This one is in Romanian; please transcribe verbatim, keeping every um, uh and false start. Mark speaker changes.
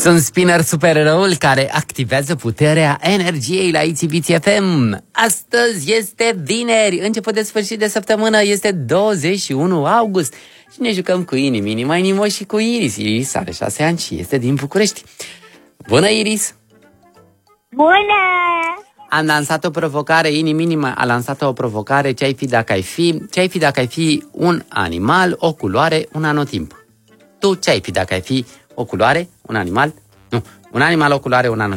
Speaker 1: Sunt Spinner, supereroul care activează puterea energiei la I T V T F M. Astăzi este vineri, început de sfârșit de săptămână, este douăzeci și unu august și ne jucăm cu inimi, inima, inimă și cu Iris. Iris are șase ani și este din București. Bună, Iris!
Speaker 2: Bună!
Speaker 1: Am lansat o provocare, inimi, inimă a lansat o provocare, ce ai fi dacă ai fi, ce ai fi dacă ai fi un animal, o culoare, un anotimp. Tu ce ai fi dacă ai fi o culoare, un animal? Nu, un animal, o culoare, un anotimp.